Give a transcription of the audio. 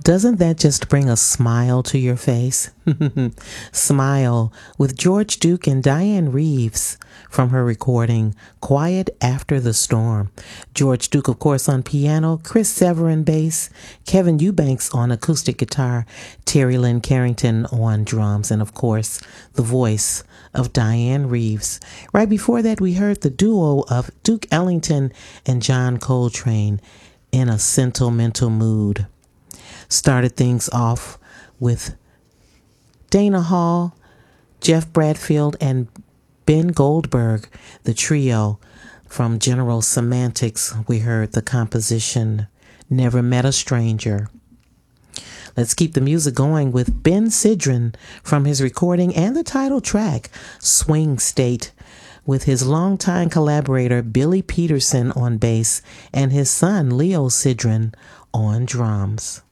Doesn't that just bring a smile to your face? Smile with George Duke and Diane Reeves from her recording Quiet After the Storm. George Duke, of course, on piano, Chris Severin bass, Kevin Eubanks on acoustic guitar, Terry Lynn Carrington on drums, and of course, the voice of Diane Reeves. Right before that, we heard the duo of Duke Ellington and John Coltrane, In a Sentimental Mood. Started things off with Dana Hall, Jeff Bradfield, and Ben Goldberg, the trio. From General Semantics, we heard the composition Never Met a Stranger. Let's keep the music going with Ben Sidran from his recording and the title track, Swing State, with his longtime collaborator Billy Peterson on bass and his son Leo Sidran on drums.